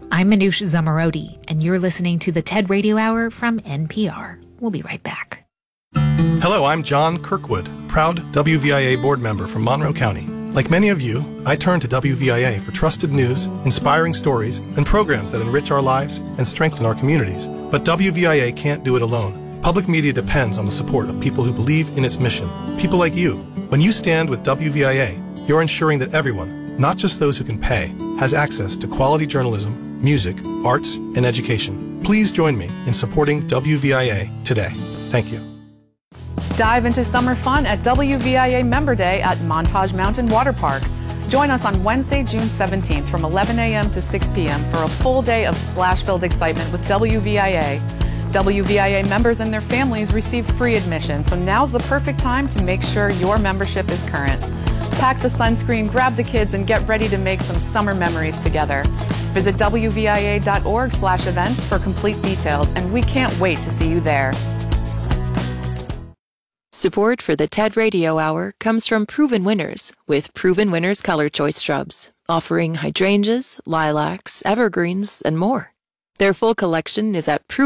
I'm Manoush Zomorodi, and you're listening to the TED Radio Hour from NPR. We'll be right back. Hello, I'm John Kirkwood, proud WVIA board member from Monroe County. Like many of you, I turn to WVIA for trusted news, inspiring stories, and programs that enrich our lives and strengthen our communities. But WVIA can't do it alone. Public media depends on the support of people who believe in its mission. People like you. When you stand with WVIA, you're ensuring that everyone, not just those who can pay, has access to quality journalism, music, arts, and education. Please join me in supporting WVIA today. Thank you. Dive into summer fun at WVIA Member Day at Montage Mountain Water Park. Join us on Wednesday, June 17th from 11 a.m. to 6 p.m. for a full day of splash-filled excitement with WVIA. WVIA members and their families receive free admission, so now's the perfect time to make sure your membership is current. Pack the sunscreen, grab the kids, and get ready to make some summer memories together. Visit WVIA.org/events for complete details, and we can't wait to see you there. Support for the TED Radio Hour comes from Proven Winners with Proven Winners Color Choice Shrubs, offering hydrangeas, lilacs, evergreens, and more. Their full collection is at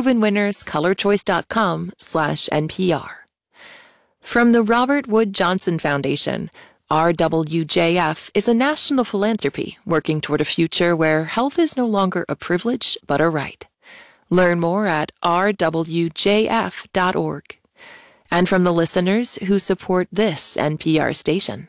provenwinnerscolorchoice.com/NPR. From the Robert Wood Johnson Foundation, RWJF is a national philanthropy working toward a future where health is no longer a privilege but a right. Learn more at rwjf.org. And from the listeners who support this NPR station.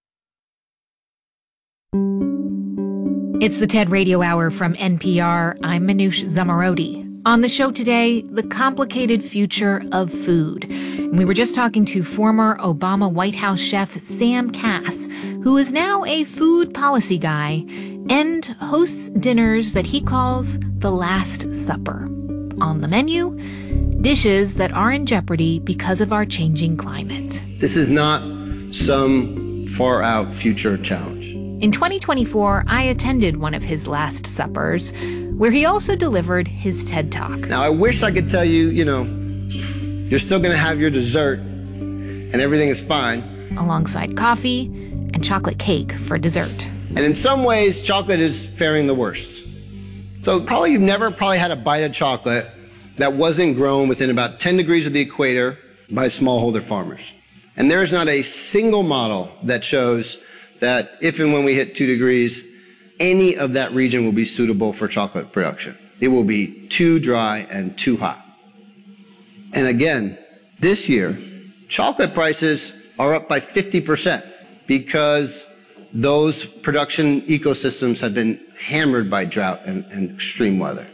It's the TED Radio Hour from NPR. I'm Manoush Zomorodi. On the show today, the complicated future of food. And we were just talking to former Obama White House chef Sam Kass, who is now a food policy guy and hosts dinners that he calls the Last Supper. On the menu, dishes that are in jeopardy because of our changing climate. This is not some far-out future challenge. In 2024, I attended one of his Last Suppers, where he also delivered his TED Talk. Now, I wish I could tell you, you're still going to have your dessert and everything is fine. Alongside coffee and chocolate cake for dessert. And in some ways, chocolate is faring the worst. So you've never had a bite of chocolate that wasn't grown within about 10 degrees of the equator by smallholder farmers. And there is not a single model that shows that if and when we hit 2 degrees, any of that region will be suitable for chocolate production. It will be too dry and too hot. And again, this year, chocolate prices are up by 50% because those production ecosystems have been hammered by drought and extreme weather.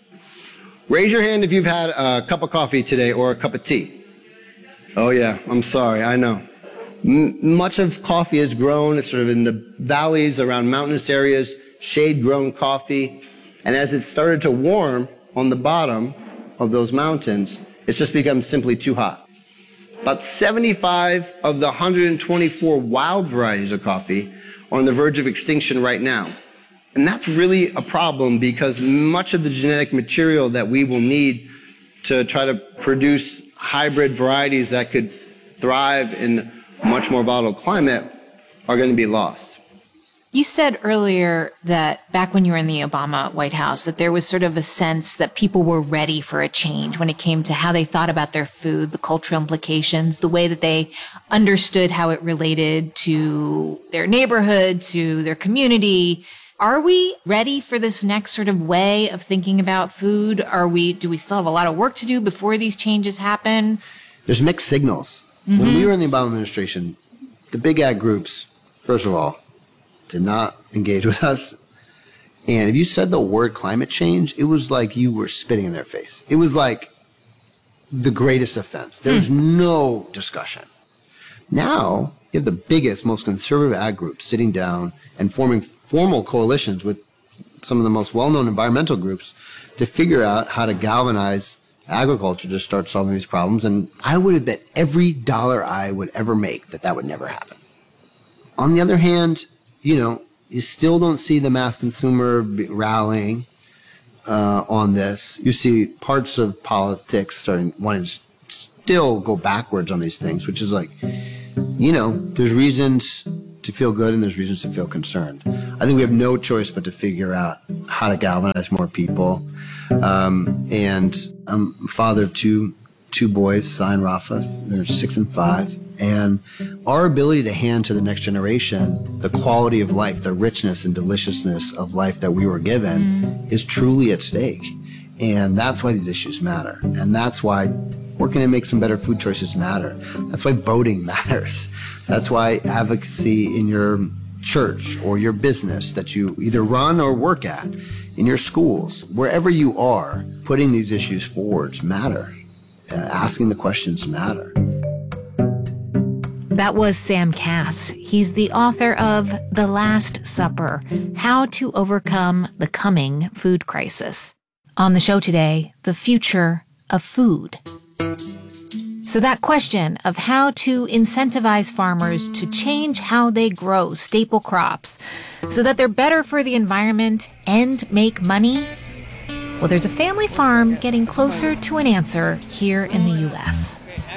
Raise your hand if you've had a cup of coffee today or a cup of tea. Oh yeah, I'm sorry, I know. Much of coffee is grown sort of in the valleys around mountainous areas, shade-grown coffee. And as it started to warm on the bottom of those mountains, it's just become simply too hot. About 75 of the 124 wild varieties of coffee are on the verge of extinction right now. And that's really a problem because much of the genetic material that we will need to try to produce hybrid varieties that could thrive in a much more volatile climate are going to be lost. You said earlier that back when you were in the Obama White House, that there was sort of a sense that people were ready for a change when it came to how they thought about their food, the cultural implications, the way that they understood how it related to their neighborhood, to their community. Are we ready for this next sort of way of thinking about food? Do we still have a lot of work to do before these changes happen? There's mixed signals. Mm-hmm. When we were in the Obama administration, the big ag groups, first of all, did not engage with us. And if you said the word climate change, it was like you were spitting in their face. It was like the greatest offense. There was no discussion. Now, you have the biggest, most conservative ag groups sitting down and forming formal coalitions with some of the most well-known environmental groups to figure out how to galvanize agriculture to start solving these problems. And I would have bet every dollar I would ever make that would never happen. On the other hand, you still don't see the mass consumer rallying on this. You see parts of politics wanting to still go backwards on these things, which is like, there's reasons to feel good and there's reasons to feel concerned. I think we have no choice but to figure out how to galvanize more people. And I'm father of two boys, Sai and Rafa. They're 6 and 5. And our ability to hand to the next generation the quality of life, the richness and deliciousness of life that we were given is truly at stake. And that's why these issues matter. And that's why working to make some better food choices matter. That's why voting matters. That's why advocacy in your church or your business that you either run or work at, in your schools, wherever you are, putting these issues forward matter. Asking the questions matter. That was Sam Kass. He's the author of The Last Supper, How to Overcome the Coming Food Crisis. On the show today, the future of food. So that question of how to incentivize farmers to change how they grow staple crops so that they're better for the environment and make money, well, there's a family farm getting closer to an answer here in the U.S.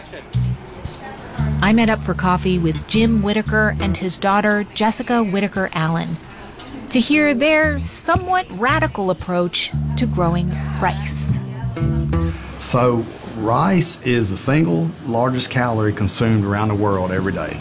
I met up for coffee with Jim Whitaker and his daughter, Jessica Whitaker Allen, to hear their somewhat radical approach to growing rice. So, rice is the single largest calorie consumed around the world every day.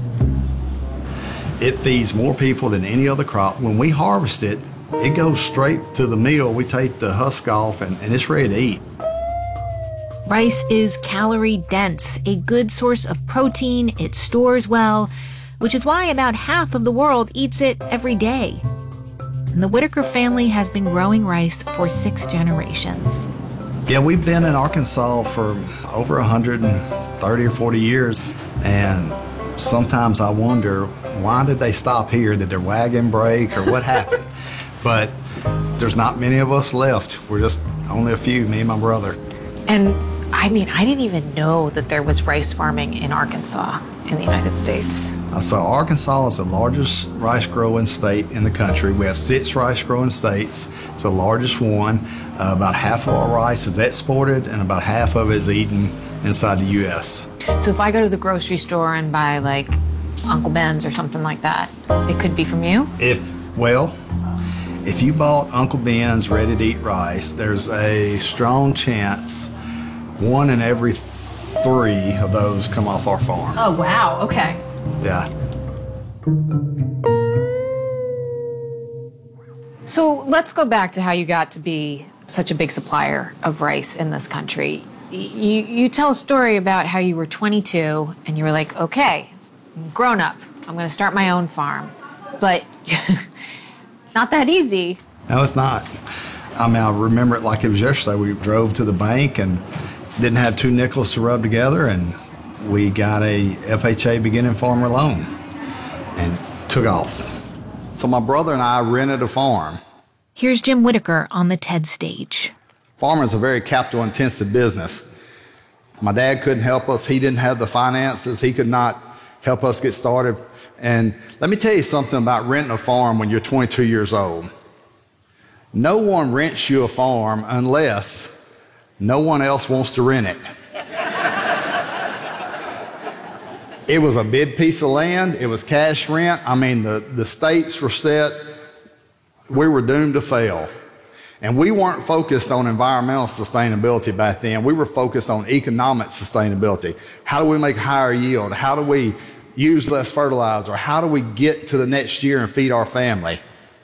It feeds more people than any other crop. When we harvest it, it goes straight to the mill. We take the husk off and it's ready to eat. Rice is calorie dense, a good source of protein, it stores well, which is why about half of the world eats it every day. And the Whitaker family has been growing rice for 6 generations. Yeah, we've been in Arkansas for over 130 or 40 years, and sometimes I wonder, why did they stop here? Did their wagon break or what happened? But there's not many of us left. We're just only a few, me and my brother. And I mean, I didn't even know that there was rice farming in Arkansas in the United States. So Arkansas is the largest rice growing state in the country. We have 6 rice growing states. It's the largest one. About half of our rice is exported and about half of it is eaten inside the U.S. So if I go to the grocery store and buy like Uncle Ben's or something like that, it could be from you? If you bought Uncle Ben's ready-to-eat rice, there's a strong chance 1 in every 3 of those come off our farm. Oh, wow. Okay. Yeah. So let's go back to how you got to be such a big supplier of rice in this country. You tell a story about how you were 22 and you were like, okay, I'm grown up. I'm going to start my own farm. But not that easy. No, it's not. I mean, I remember it like it was yesterday. We drove to the bank and didn't have 2 nickels to rub together, and we got a FHA beginning farmer loan and took off. So my brother and I rented a farm. Here's Jim Whitaker on the TED stage. Farming is a very capital-intensive business. My dad couldn't help us. He didn't have the finances. He could not help us get started. And let me tell you something about renting a farm when you're 22 years old. No one rents you a farm unless no one else wants to rent it. It was a big piece of land. It was cash rent. I mean, the states were set. We were doomed to fail. And we weren't focused on environmental sustainability back then. We were focused on economic sustainability. How do we make higher yield? How do we use less fertilizer? How do we get to the next year and feed our family?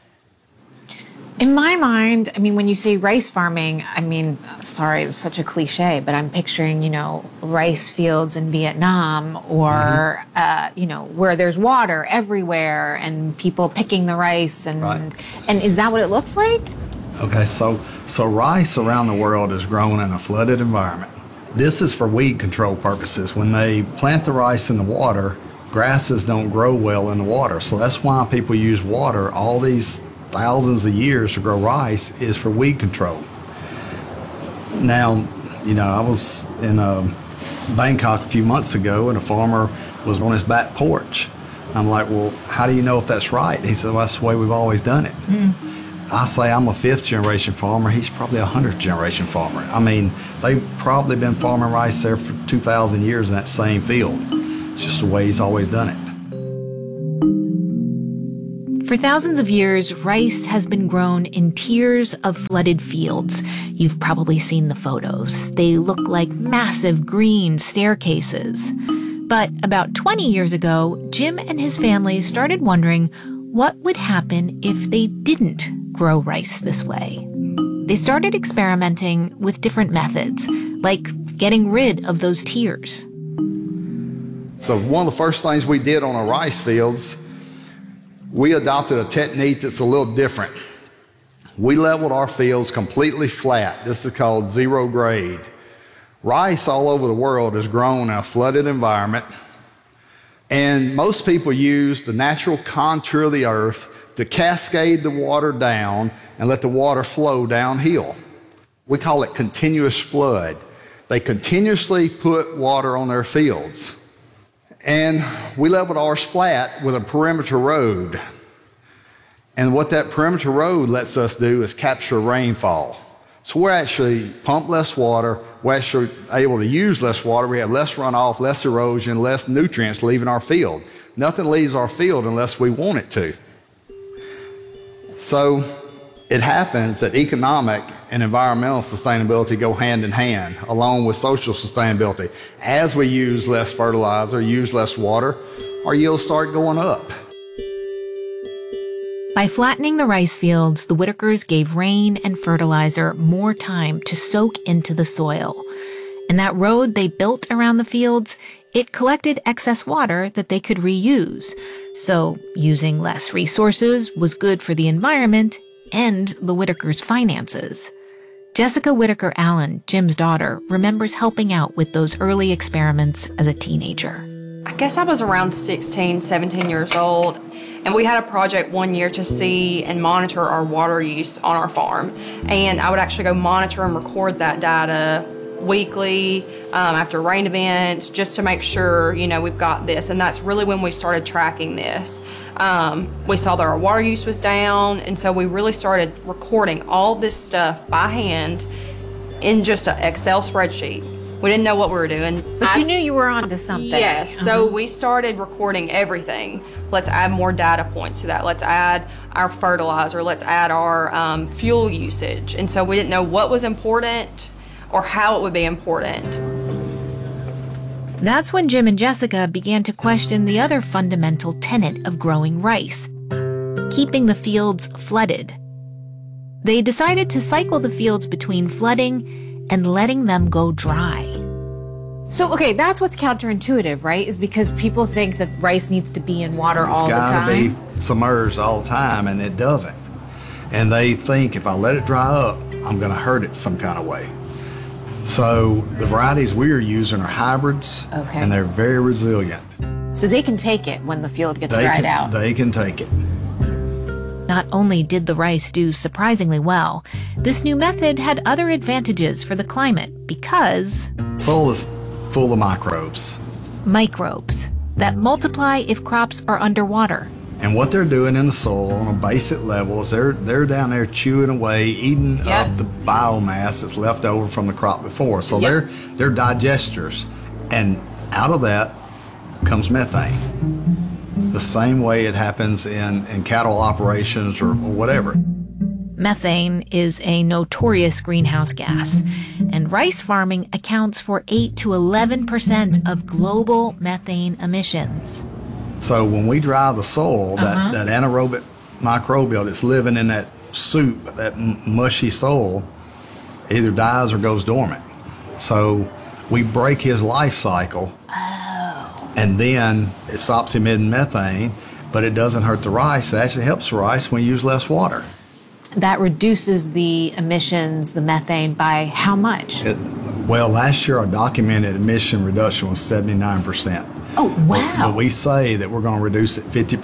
In my mind, I mean, when you say rice farming, I mean, sorry, it's such a cliche, but I'm picturing, rice fields in Vietnam or, where there's water everywhere and people picking the rice. And Right. And is that what it looks like? Okay, so rice around the world is grown in a flooded environment. This is for weed control purposes. When they plant the rice in the water, grasses don't grow well in the water. So that's why people use water all these thousands of years to grow rice is for weed control. Now, I was in Bangkok a few months ago and a farmer was on his back porch. I'm like, well, how do you know if that's right? He said, well, that's the way we've always done it. I say I'm a 5th generation farmer. He's probably a 100th generation farmer. I mean, they've probably been farming rice there for 2,000 years in that same field. It's just the way he's always done it. For thousands of years, rice has been grown in tiers of flooded fields. You've probably seen the photos. They look like massive green staircases. But about 20 years ago, Jim and his family started wondering what would happen if they didn't grow rice this way. They started experimenting with different methods, like getting rid of those tiers. So one of the first things we did on our rice fields, we adopted a technique that's a little different. We leveled our fields completely flat. This is called zero grade. Rice all over the world is grown in a flooded environment, and most people use the natural contour of the earth to cascade the water down and let the water flow downhill. We call it continuous flood. They continuously put water on their fields. And we leveled ours flat with a perimeter road. And what that perimeter road lets us do is capture rainfall. So we're actually pump less water, we're actually able to use less water, we have less runoff, less erosion, less nutrients leaving our field. Nothing leaves our field unless we want it to. So it happens that economic and environmental sustainability go hand in hand, along with social sustainability. As we use less fertilizer, use less water, our yields start going up. By flattening the rice fields, the Whitakers gave rain and fertilizer more time to soak into the soil. And that road they built around the fields, it collected excess water that they could reuse. So using less resources was good for the environment and the Whitakers' finances. Jessica Whitaker Allen, Jim's daughter, remembers helping out with those early experiments as a teenager. I guess I was around 16, 17 years old, and we had a project one year to see and monitor our water use on our farm. And I would actually go monitor and record that data weekly after rain events, just to make sure, we've got this. And that's really when we started tracking this. We saw that our water use was down, and so we really started recording all this stuff by hand in just an Excel spreadsheet. We didn't know what we were doing. But you knew you were onto something. Yes, so we started recording everything. Let's add more data points to that. Let's add our fertilizer. Let's add our fuel usage. And so we didn't know what was important or how it would be important. That's when Jim and Jessica began to question the other fundamental tenet of growing rice, keeping the fields flooded. They decided to cycle the fields between flooding and letting them go dry. So, okay, that's what's counterintuitive, right? Is because people think that rice needs to be in water all the time. It's got to be submerged all the time, and it doesn't. And they think if I let it dry up, I'm going to hurt it some kind of way. So the varieties we are using are hybrids, and they're very resilient. So they can take it when the field gets dried out. They can take it. Not only did the rice do surprisingly well, this new method had other advantages for the climate because soil is full of microbes that multiply if crops are underwater. And what they're doing in the soil on a basic level is they're down there chewing away, eating up the biomass that's left over from the crop before. So they're digesters, and out of that comes methane. The same way it happens in cattle operations or whatever. Methane is a notorious greenhouse gas, and rice farming accounts for 8 to 11% of global methane emissions. So when we dry the soil, that anaerobic microbial that's living in that soup, that mushy soil, either dies or goes dormant. So we break his life cycle. And then it stops emitting methane, but it doesn't hurt the rice. It actually helps the rice when you use less water. That reduces the emissions, the methane, by how much? Well, last year our documented emission reduction was 79%. Oh, wow. But we say that we're going to reduce it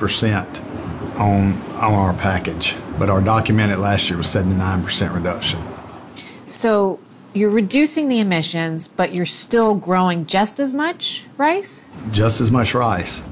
50% on our package. But our documented last year was 79% reduction. So you're reducing the emissions, but you're still growing just as much rice? Just as much rice.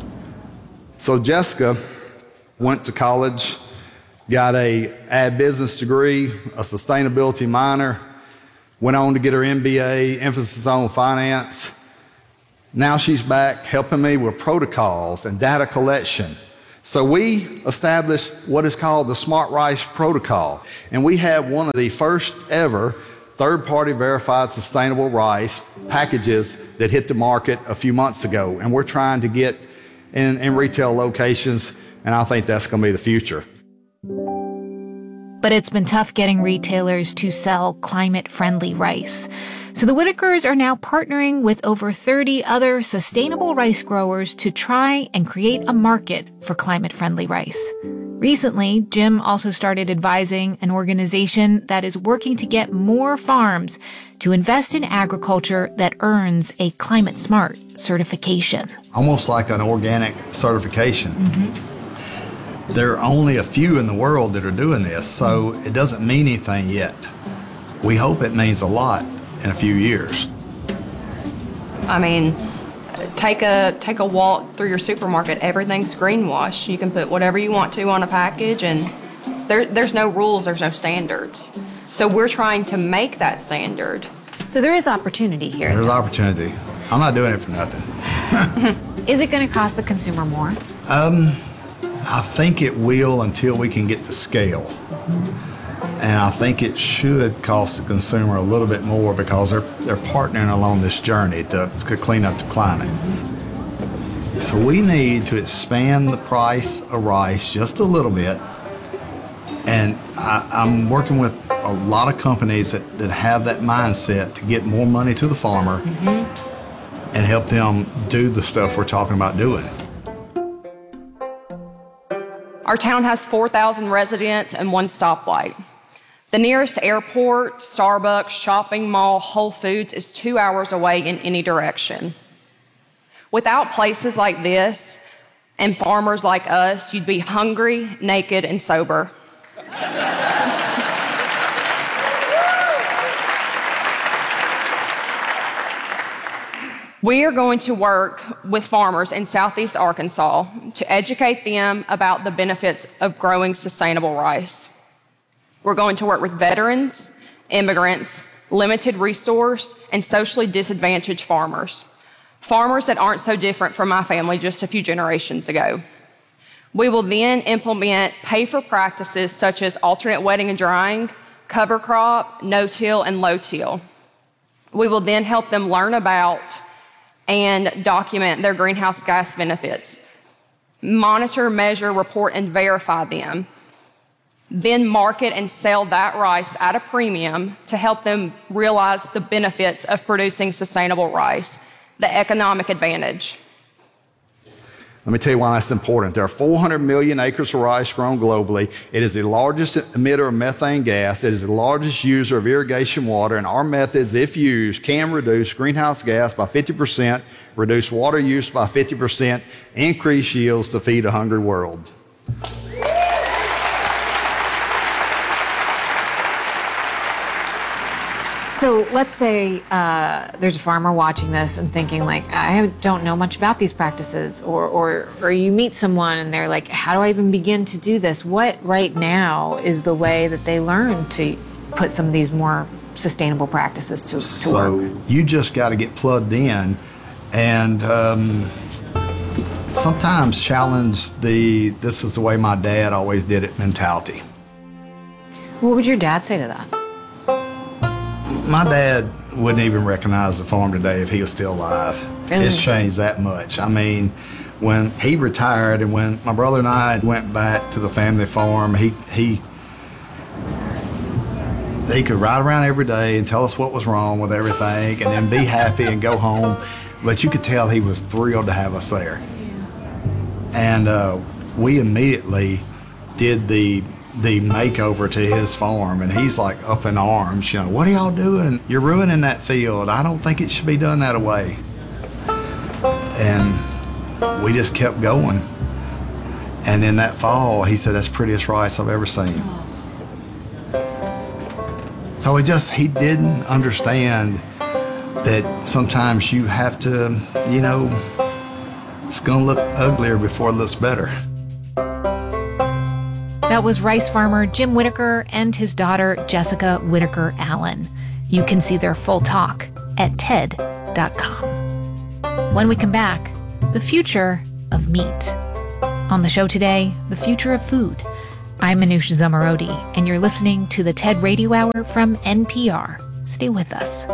So Jessica went to college, got a ag business degree, a sustainability minor, went on to get her MBA, emphasis on finance. Now she's back helping me with protocols and data collection So we established what is called the Smart Rice Protocol, and we have one of the first ever third-party verified sustainable rice packages that hit the market a few months ago, and we're trying to get in retail locations, and I think that's going to be the future. But it's been tough getting retailers to sell climate-friendly rice. So the Whitakers are now partnering with over 30 other sustainable rice growers to try and create a market for climate-friendly rice. Recently, Jim also started advising an organization that is working to get more farms to invest in agriculture that earns a climate-smart certification. Almost like an organic certification. There are only a few in the world that are doing this, so it doesn't mean anything yet. We hope it means a lot in a few years. I mean, take a walk through your supermarket. Everything's greenwash. You can put whatever you want to on a package, and there's no rules, there's no standards. So we're trying to make that standard. So there is opportunity here. There's opportunity. I'm not doing it for nothing. Is it going to cost the consumer more? I think it will until we can get to scale. And I think it should cost the consumer a little bit more because they're partnering along this journey to clean up the climate. So we need to expand the price of rice just a little bit. And I'm working with a lot of companies that have that mindset to get more money to the farmer and help them do the stuff we're talking about doing. Our town has 4,000 residents and one stoplight. The nearest airport, Starbucks, shopping mall, Whole Foods is 2 hours away in any direction. Without places like this and farmers like us, you'd be hungry, naked, and sober. We are going to work with farmers in Southeast Arkansas to educate them about the benefits of growing sustainable rice. We're going to work with veterans, immigrants, limited resource, and socially disadvantaged farmers. Farmers that aren't so different from my family just a few generations ago. We will then implement pay-for practices such as alternate wetting and drying, cover crop, no-till, and low-till. We will then help them learn about and document their greenhouse gas benefits, monitor, measure, report, and verify them, then market and sell that rice at a premium to help them realize the benefits of producing sustainable rice, the economic advantage. Let me tell you why that's important. There are 400 million acres of rice grown globally. It is the largest emitter of methane gas. It is the largest user of irrigation water, and our methods, if used, can reduce greenhouse gas by 50%, reduce water use by 50%, increase yields to feed a hungry world. So let's say there's a farmer watching this and thinking like, I don't know much about these practices, or you meet someone and they're like, how do I even begin to do this? What right now is the way that they learn to put some of these more sustainable practices to work? So you just got to get plugged in and sometimes challenge this is the way my dad always did it mentality. What would your dad say to that? My dad wouldn't even recognize the farm today if he was still alive. Really? It's changed that much. I mean, when he retired and when my brother and I went back to the family farm, he could ride around every day and tell us what was wrong with everything and then be happy and go home. But you could tell he was thrilled to have us there. And we immediately did the makeover to his farm, and he's like up in arms, you know, what are y'all doing? You're ruining that field. I don't think it should be done that way. And we just kept going. And then that fall, he said, that's the prettiest rice I've ever seen. So he didn't understand that sometimes you have to, you know, it's gonna look uglier before it looks better. That was rice farmer Jim Whitaker and his daughter Jessica Whitaker Allen. You can see their full talk at TED.com. When we come back, the future of meat On the show today, the future of food. I'm Manoush Zomorodi, and you're listening to the TED Radio Hour from NPR. Stay with us.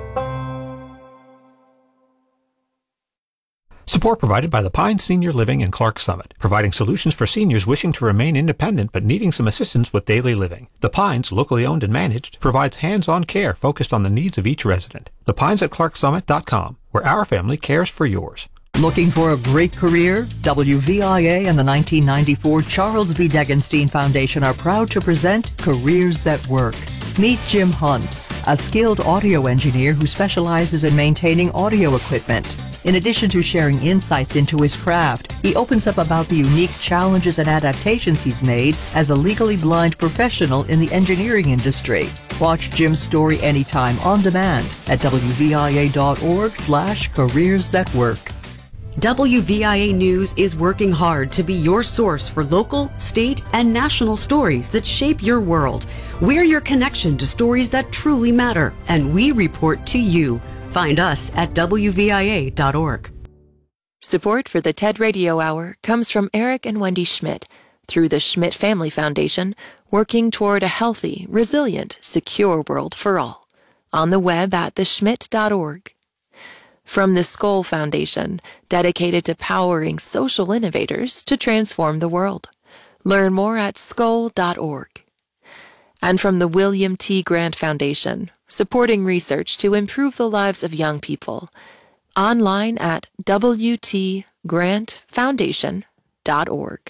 Support provided by the Pines Senior Living in Clark Summit, providing solutions for seniors wishing to remain independent but needing some assistance with daily living. The Pines, locally owned and managed, provides hands-on care focused on the needs of each resident. The Pines at ClarkSummit.com, where our family cares for yours. Looking for a great career? WVIA and the 1994 Charles B. Degenstein Foundation are proud to present Careers That Work. Meet Jim Hunt, a skilled audio engineer who specializes in maintaining audio equipment. In addition to sharing insights into his craft, he opens up about the unique challenges and adaptations he's made as a legally blind professional in the engineering industry. Watch Jim's story anytime on demand at wvia.org/careers that work. WVIA News is working hard to be your source for local, state, and national stories that shape your world. We're your connection to stories that truly matter, and we report to you. Find us at WVIA.org. Support for the TED Radio Hour comes from Eric and Wendy Schmidt through the Schmidt Family Foundation, working toward a healthy, resilient, secure world for all. On the web at theschmidt.org. From the Skoll Foundation, dedicated to powering social innovators to transform the world. Learn more at skoll.org. And from the William T. Grant Foundation, supporting research to improve the lives of young people. Online at wtgrantfoundation.org.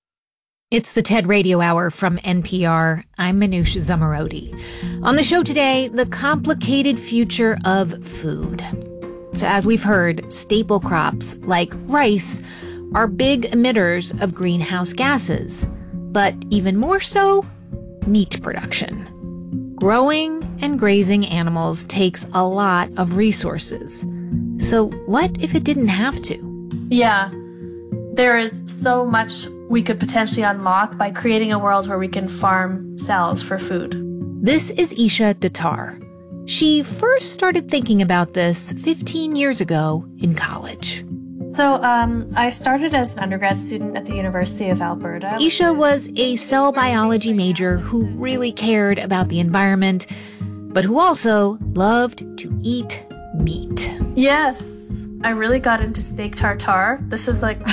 It's the TED Radio Hour from NPR. I'm Manoush Zomorodi. On the show today, the complicated future of food. So as we've heard, staple crops like rice are big emitters of greenhouse gases. But even more so, meat production. Growing and grazing animals takes a lot of resources. So what if it didn't have to? Yeah, there is so much we could potentially unlock by creating a world where we can farm cells for food. This is Isha Datar. She first started thinking about this 15 years ago in college. So I started as an undergrad student at the University of Alberta. Isha was a cell biology major who really cared about the environment, but who also loved to eat meat. Yes, I really got into steak tartare. This is like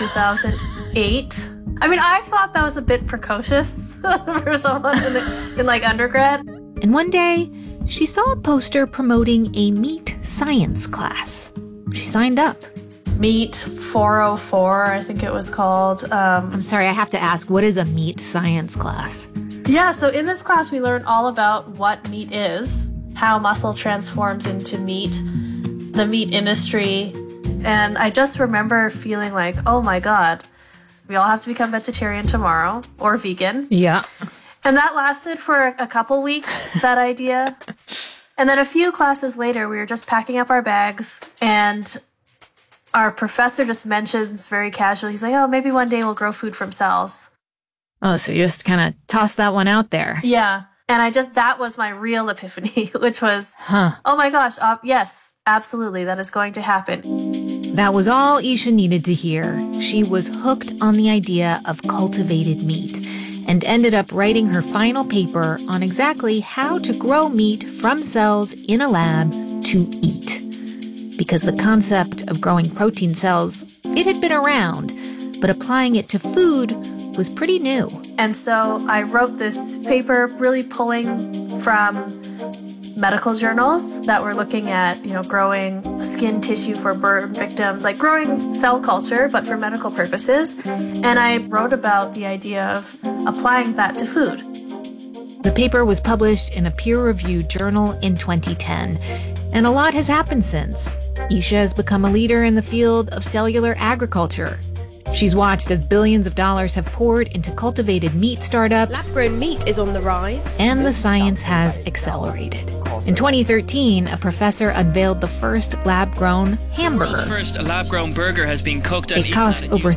2008. I mean, I thought that was a bit precocious for someone in like undergrad. And one day, she saw a poster promoting a meat science class. She signed up. Meat 404, I think it was called. I'm sorry, I have to ask, what is a meat science class? Yeah, so in this class, we learn all about what meat is, how muscle transforms into meat, the meat industry. And I just remember feeling like, oh my God, we all have to become vegetarian tomorrow or vegan. Yeah. And that lasted for a couple weeks, that idea. And then a few classes later, we were just packing up our bags, and our professor just mentions very casually, he's like, oh, maybe one day we'll grow food from cells. Oh, so you just kind of tossed that one out there. Yeah. And that was my real epiphany, which was, oh my gosh, yes, absolutely, that is going to happen. That was all Isha needed to hear. She was hooked on the idea of cultivated meat, and ended up writing her final paper on exactly how to grow meat from cells in a lab to eat. Because the concept of growing protein cells, it had been around, but applying it to food was pretty new. And so I wrote this paper really pulling from medical journals that were looking at, growing skin tissue for burn victims, like growing cell culture, but for medical purposes. And I wrote about the idea of applying that to food. The paper was published in a peer-reviewed journal in 2010, and a lot has happened since. Isha has become a leader in the field of cellular agriculture. She's watched as billions of dollars have poured into cultivated meat startups. Lab-grown meat is on the rise. And the science has accelerated. In 2013, a professor unveiled the first lab-grown hamburger. The world's first lab-grown burger has been cooked and it cost over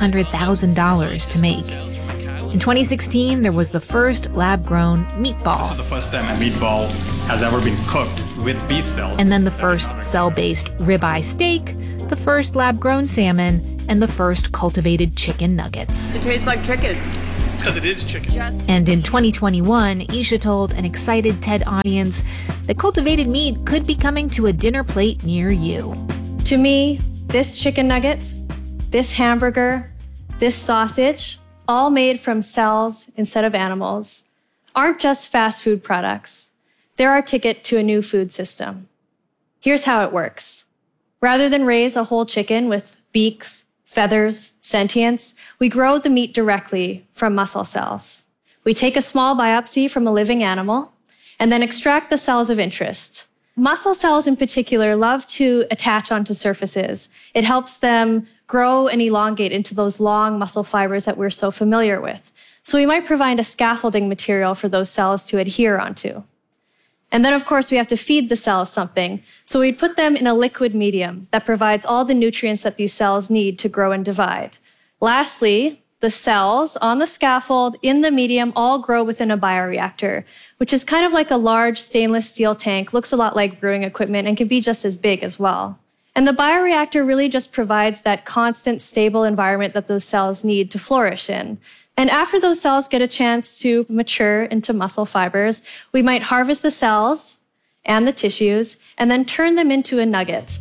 $300,000 to make. In 2016, there was the first lab-grown meatball. This is the first time a meatball has ever been cooked with beef cells. And then the first cell-based ribeye steak, the first lab-grown salmon, and the first cultivated chicken nuggets. It tastes like chicken. Because it is chicken. And in 2021, Isha told an excited TED audience that cultivated meat could be coming to a dinner plate near you. To me, this chicken nugget, this hamburger, this sausage, all made from cells instead of animals, aren't just fast food products. They're our ticket to a new food system. Here's how it works. Rather than raise a whole chicken with beaks, feathers, sentience, we grow the meat directly from muscle cells. We take a small biopsy from a living animal and then extract the cells of interest. Muscle cells in particular love to attach onto surfaces. It helps them grow and elongate into those long muscle fibers that we're so familiar with. So we might provide a scaffolding material for those cells to adhere onto. And then, of course, we have to feed the cells something. So we'd put them in a liquid medium that provides all the nutrients that these cells need to grow and divide. Lastly, the cells on the scaffold in the medium all grow within a bioreactor, which is kind of like a large stainless steel tank, looks a lot like brewing equipment, and can be just as big as well. And the bioreactor really just provides that constant, stable environment that those cells need to flourish in. And after those cells get a chance to mature into muscle fibers, we might harvest the cells and the tissues and then turn them into a nugget.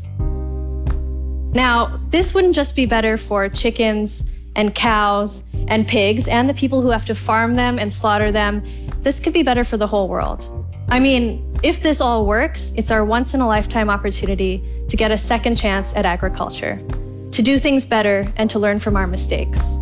Now, this wouldn't just be better for chickens and cows and pigs and the people who have to farm them and slaughter them. This could be better for the whole world. I mean, if this all works, it's our once-in-a-lifetime opportunity to get a second chance at agriculture, to do things better and to learn from our mistakes.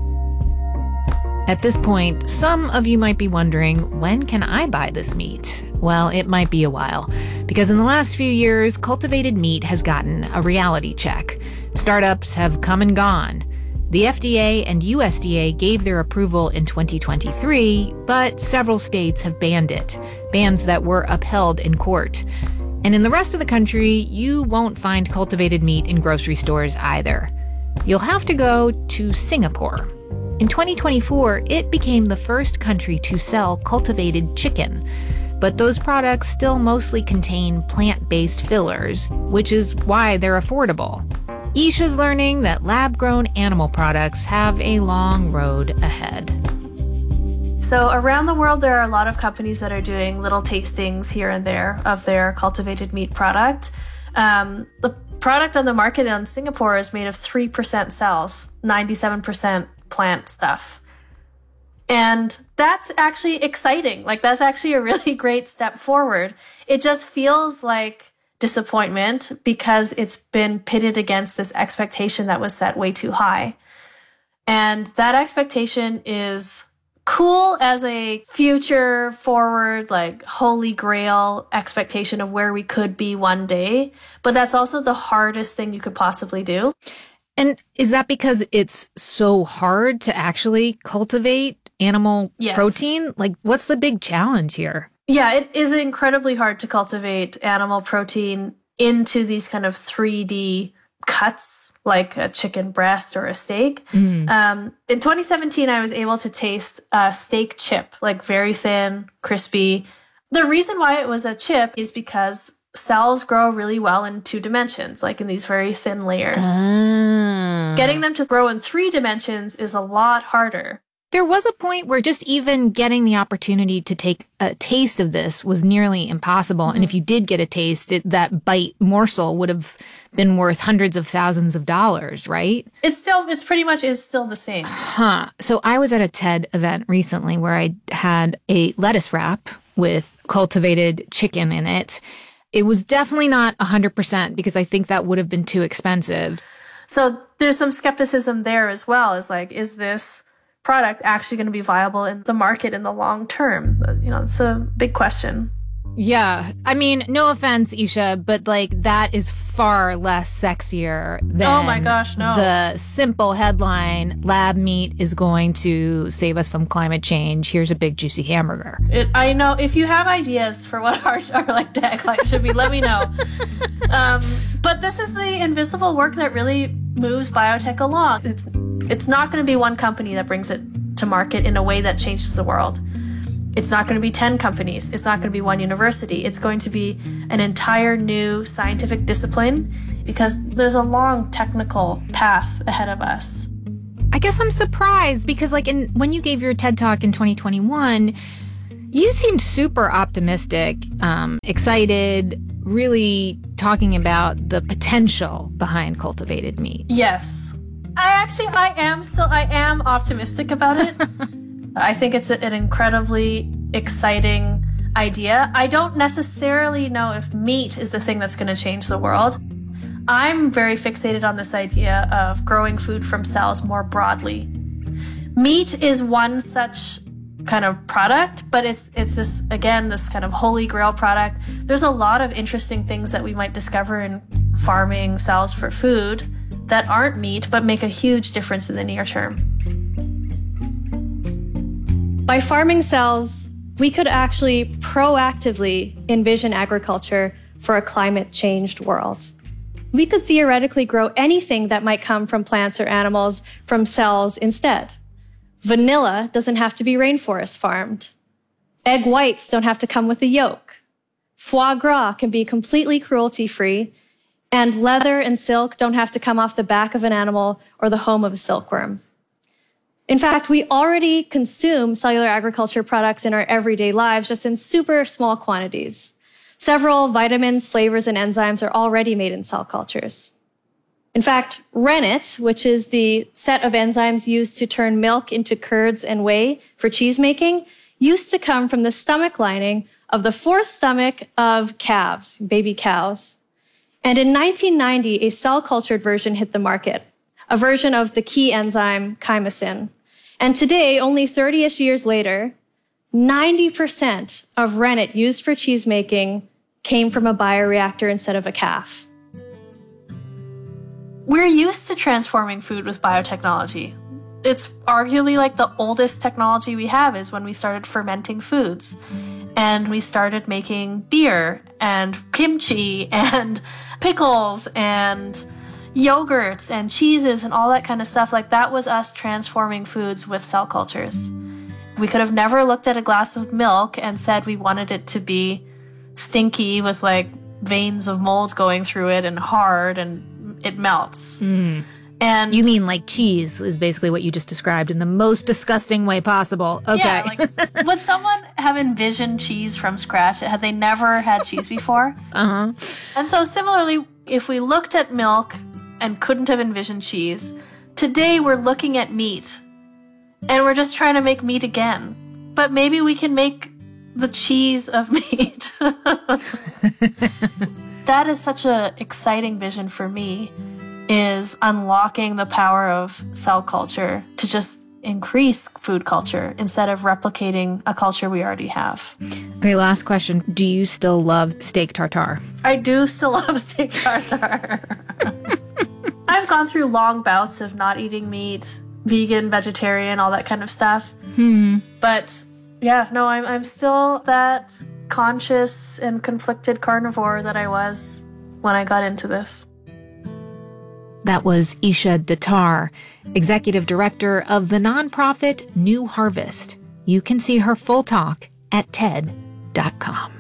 At this point, some of you might be wondering, when can I buy this meat? Well, it might be a while, because in the last few years, cultivated meat has gotten a reality check. Startups have come and gone. The FDA and USDA gave their approval in 2023, but several states have banned it, bans that were upheld in court. And in the rest of the country, you won't find cultivated meat in grocery stores either. You'll have to go to Singapore. In 2024, it became the first country to sell cultivated chicken. But those products still mostly contain plant-based fillers, which is why they're affordable. Isha's learning that lab-grown animal products have a long road ahead. So around the world, there are a lot of companies that are doing little tastings here and there of their cultivated meat product. The product on the market in Singapore is made of 3% cells, 97% plant stuff. And that's actually exciting. Like, that's actually a really great step forward. It just feels like disappointment because it's been pitted against this expectation that was set way too high. And that expectation is cool as a future forward, like holy grail expectation of where we could be one day. But that's also the hardest thing you could possibly do. And is that because it's so hard to actually cultivate animal protein? Like, what's the big challenge here? Yeah, it is incredibly hard to cultivate animal protein into these kind of 3D cuts, like a chicken breast or a steak. In 2017, I was able to taste a steak chip, like very thin, crispy. The reason why it was a chip is because cells grow really well in 2 dimensions, like in these very thin layers. Getting them to grow in 3 dimensions is a lot harder. There was a point where just even getting the opportunity to take a taste of this was nearly impossible. And if you did get a taste, that bite morsel would have been worth hundreds of thousands of dollars, right? It's pretty much is still the same. So I was at a TED event recently where I had a lettuce wrap with cultivated chicken in it. It was definitely not 100% because I think that would have been too expensive. So there's some skepticism there as well. Is like, is this product actually going to be viable in the market in the long term? You know, it's a big question. Yeah. I mean, no offense, Isha, but like that is far less sexier than oh my gosh, no. the simple headline, lab meat is going to save us from climate change. Here's a big juicy hamburger. I know. If you have ideas for what our like tagline should be, let me know. But this is the invisible work that really moves biotech along. It's not going to be one company that brings it to market in a way that changes the world. It's not going to be 10 companies. It's not going to be one university. It's going to be an entire new scientific discipline because there's a long technical path ahead of us. I guess I'm surprised because when you gave your TED Talk in 2021, you seemed super optimistic, excited, really talking about the potential behind cultivated meat. Yes. I am optimistic about it. I think it's an incredibly exciting idea. I don't necessarily know if meat is the thing that's going to change the world. I'm very fixated on this idea of growing food from cells more broadly. Meat is one such kind of product, but it's this kind of holy grail product. There's a lot of interesting things that we might discover in farming cells for food that aren't meat, but make a huge difference in the near term. By farming cells, we could actually proactively envision agriculture for a climate-changed world. We could theoretically grow anything that might come from plants or animals from cells instead. Vanilla doesn't have to be rainforest farmed. Egg whites don't have to come with a yolk. Foie gras can be completely cruelty-free, and leather and silk don't have to come off the back of an animal or the home of a silkworm. In fact, we already consume cellular agriculture products in our everyday lives, just in super small quantities. Several vitamins, flavors, and enzymes are already made in cell cultures. In fact, rennet, which is the set of enzymes used to turn milk into curds and whey for cheese making, used to come from the stomach lining of the fourth stomach of calves, baby cows. And in 1990, a cell-cultured version hit the market, a version of the key enzyme chymosin. And today, only 30-ish years later, 90% of rennet used for cheese making came from a bioreactor instead of a calf. We're used to transforming food with biotechnology. It's arguably like the oldest technology we have is when we started fermenting foods. And we started making beer and kimchi and pickles and yogurts and cheeses and all that kind of stuff. Like that was us transforming foods with cell cultures. We could have never looked at a glass of milk and said we wanted it to be stinky with like veins of mold going through it and hard and it melts. Mm. And you mean like cheese is basically what you just described in the most disgusting way possible. Okay. Yeah, like, would someone have envisioned cheese from scratch? Had they never had cheese before? Uh-huh. And so similarly, if we looked at milk and couldn't have envisioned cheese, today we're looking at meat and we're just trying to make meat again. But maybe we can make the cheese of meat. That is such an exciting vision for me, is unlocking the power of cell culture to just increase food culture instead of replicating a culture we already have. Okay, last question. Do you still love steak tartare? I do still love steak tartare. I've gone through long bouts of not eating meat, vegan, vegetarian, all that kind of stuff. But yeah, no, I'm still that conscious and conflicted carnivore that I was when I got into this. That was Isha Datar, executive director of the nonprofit New Harvest. You can see her full talk at TED.com.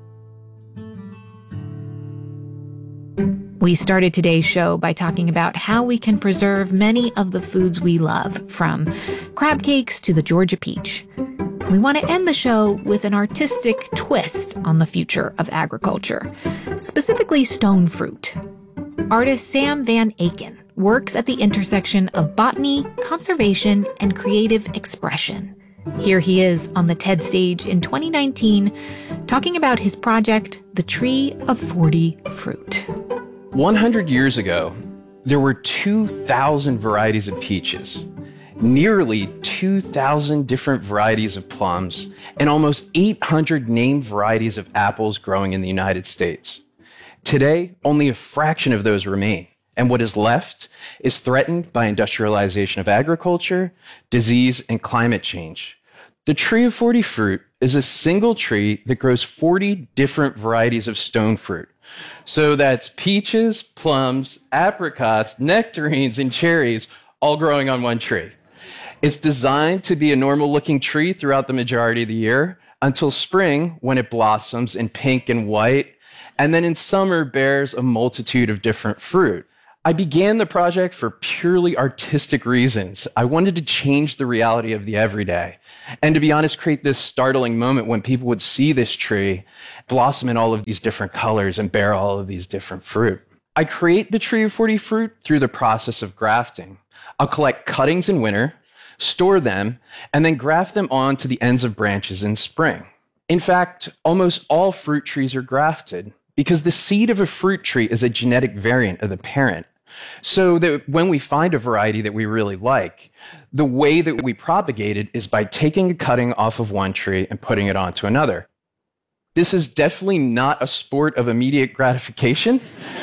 We started today's show by talking about how we can preserve many of the foods we love, from crab cakes to the Georgia peach. We want to end the show with an artistic twist on the future of agriculture, specifically stone fruit. Artist Sam Van Aken works at the intersection of botany, conservation, and creative expression. Here he is on the TED stage in 2019, talking about his project, The Tree of 40 Fruit. 100 years ago, there were 2,000 varieties of peaches, nearly 2,000 different varieties of plums, and almost 800 named varieties of apples growing in the United States. Today, only a fraction of those remain, and what is left is threatened by industrialization of agriculture, disease, and climate change. The Tree of 40 Fruit is a single tree that grows 40 different varieties of stone fruit. So that's peaches, plums, apricots, nectarines, and cherries all growing on one tree. It's designed to be a normal-looking tree throughout the majority of the year, until spring when it blossoms in pink and white, and then in summer bears a multitude of different fruit. I began the project for purely artistic reasons. I wanted to change the reality of the everyday. And to be honest, create this startling moment when people would see this tree blossom in all of these different colors and bear all of these different fruit. I create the Tree of 40 Fruit through the process of grafting. I'll collect cuttings in winter, store them, and then graft them onto the ends of branches in spring. In fact, almost all fruit trees are grafted because the seed of a fruit tree is a genetic variant of the parent. So that when we find a variety that we really like, the way that we propagate it is by taking a cutting off of one tree and putting it onto another. This is definitely not a sport of immediate gratification.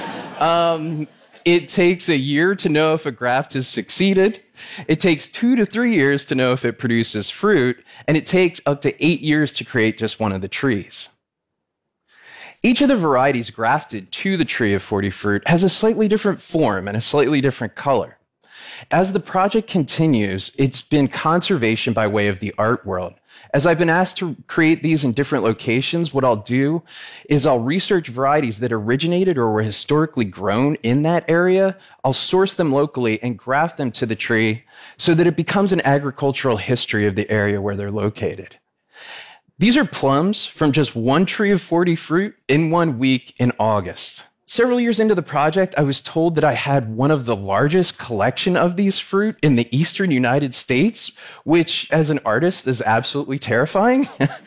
It takes a year to know if a graft has succeeded. It takes 2 to 3 years to know if it produces fruit. And it takes up to 8 years to create just one of the trees. Each of the varieties grafted to the Tree of 40 Fruit has a slightly different form and a slightly different color. As the project continues, it's been conservation by way of the art world. As I've been asked to create these in different locations, what I'll do is I'll research varieties that originated or were historically grown in that area. I'll source them locally and graft them to the tree so that it becomes an agricultural history of the area where they're located. These are plums from just one Tree of 40 Fruit in 1 week in August. Several years into the project, I was told that I had one of the largest collection of these fruit in the eastern United States, which as an artist is absolutely terrifying.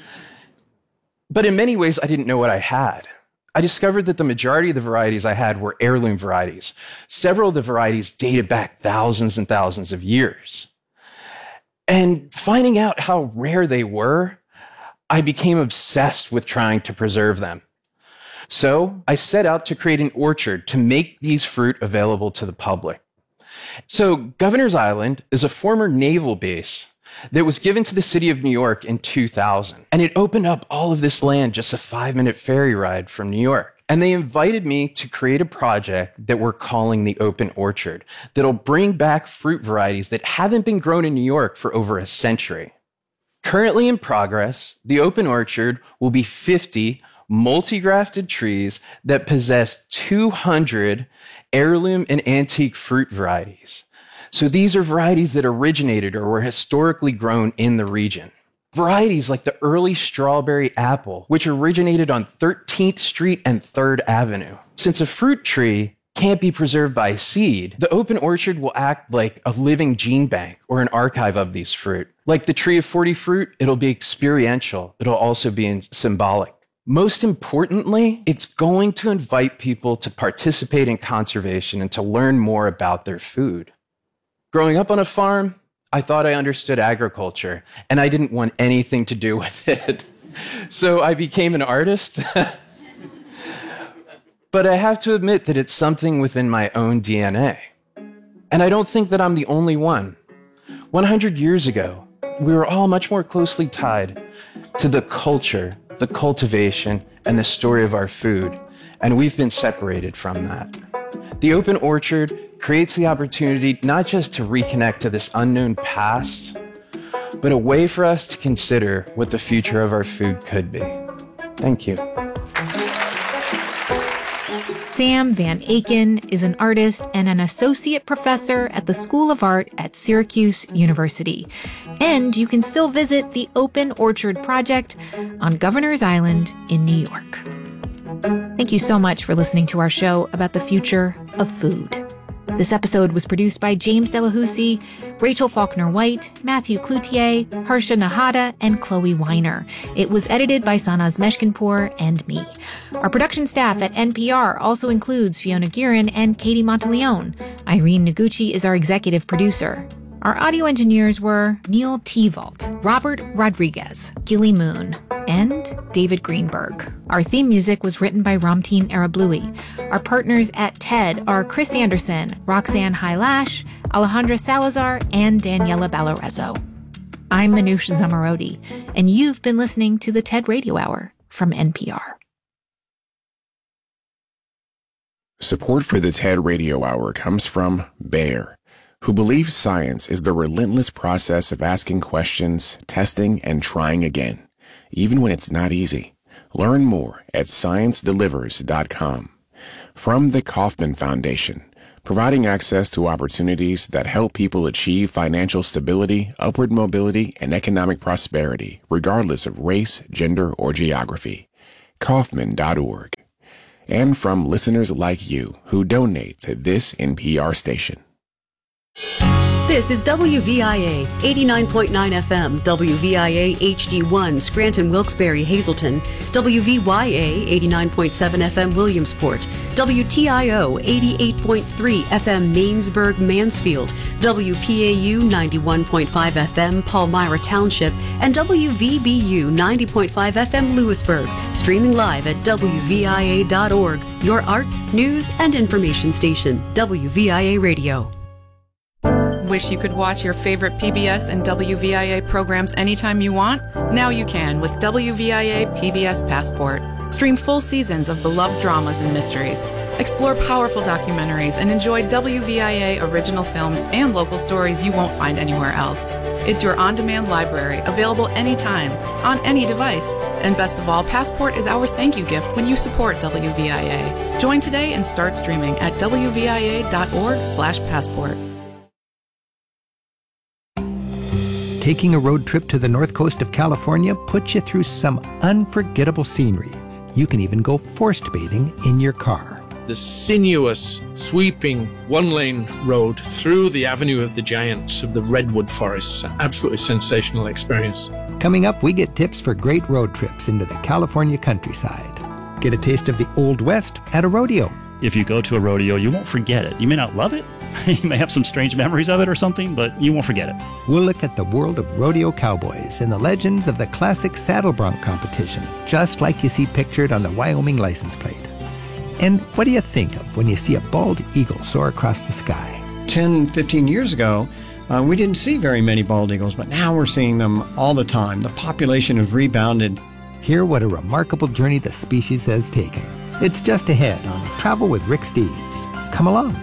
But in many ways, I didn't know what I had. I discovered that the majority of the varieties I had were heirloom varieties. Several of the varieties dated back thousands and thousands of years. And finding out how rare they were, I became obsessed with trying to preserve them. So I set out to create an orchard to make these fruit available to the public. So Governor's Island is a former naval base that was given to the city of New York in 2000. And it opened up all of this land just a 5-minute ferry ride from New York. And they invited me to create a project that we're calling the Open Orchard that'll bring back fruit varieties that haven't been grown in New York for over a century. Currently in progress, the Open Orchard will be 50 multi-grafted trees that possess 200 heirloom and antique fruit varieties. So these are varieties that originated or were historically grown in the region. Varieties like the early strawberry apple, which originated on 13th Street and 3rd Avenue. Since a fruit tree can't be preserved by seed, the Open Orchard will act like a living gene bank or an archive of these fruit. Like the Tree of 40 Fruit, it'll be experiential. It'll also be symbolic. Most importantly, it's going to invite people to participate in conservation and to learn more about their food. Growing up on a farm, I thought I understood agriculture, and I didn't want anything to do with it. So I became an artist. But I have to admit that it's something within my own DNA. And I don't think that I'm the only one. 100 years ago, we were all much more closely tied to the culture, the cultivation, and the story of our food. And we've been separated from that. The Open Orchard creates the opportunity not just to reconnect to this unknown past, but a way for us to consider what the future of our food could be. Thank you. Sam Van Aken is an artist and an associate professor at the School of Art at Syracuse University. And you can still visit the Open Orchard Project on Governor's Island in New York. Thank you so much for listening to our show about the future of food. This episode was produced by James Delahousie, Rachel Faulkner-White, Matthew Cloutier, Harsha Nahata, and Chloe Weiner. It was edited by Sanaz Meshkinpour and me. Our production staff at NPR also includes Fiona Guerin and Katie Monteleone. Irene Noguchi is our executive producer. Our audio engineers were Neil Tevault, Robert Rodriguez, Gilly Moon, and David Greenberg. Our theme music was written by Ramteen Arablouei. Our partners at TED are Chris Anderson, Roxanne Hylash, Alejandra Salazar, and Daniela Ballarezo. I'm Manoush Zomorodi, and you've been listening to the TED Radio Hour from NPR. Support for the TED Radio Hour comes from Bayer, who believes science is the relentless process of asking questions, testing, and trying again, even when it's not easy. Learn more at ScienceDelivers.com. From the Kauffman Foundation, providing access to opportunities that help people achieve financial stability, upward mobility, and economic prosperity, regardless of race, gender, or geography. Kauffman.org. And from listeners like you who donate to this NPR station. This is WVIA 89.9 FM, WVIA HD1, Scranton, Wilkes-Barre, Hazleton, WVYA 89.7 FM, Williamsport, WTIO 88.3 FM, Mainsburg, Mansfield, WPAU 91.5 FM, Palmyra Township, and WVBU 90.5 FM, Lewisburg. Streaming live at WVIA.org, your arts, news, and information station, WVIA Radio. Wish you could watch your favorite PBS and WVIA programs anytime you want? Now you can with WVIA PBS Passport. Stream full seasons of beloved dramas and mysteries. Explore powerful documentaries and enjoy WVIA original films and local stories you won't find anywhere else. It's your on-demand library, available anytime, on any device. And best of all, Passport is our thank you gift when you support WVIA. Join today and start streaming at WVIA.org/passport. Taking a road trip to the north coast of California puts you through some unforgettable scenery. You can even go forest bathing in your car. The sinuous, sweeping, one-lane road through the Avenue of the Giants of the Redwood Forests. Absolutely sensational experience. Coming up, we get tips for great road trips into the California countryside. Get a taste of the Old West at a rodeo. If you go to a rodeo, you won't forget it. You may not love it. You may have some strange memories of it or something, but you won't forget it. We'll look at the world of rodeo cowboys and the legends of the classic saddle bronc competition, just like you see pictured on the Wyoming license plate. And what do you think of when you see a bald eagle soar across the sky? 10, 15 years ago, we didn't see very many bald eagles, but now we're seeing them all the time. The population has rebounded. Hear what a remarkable journey the species has taken. It's just ahead on Travel with Rick Steves. Come along.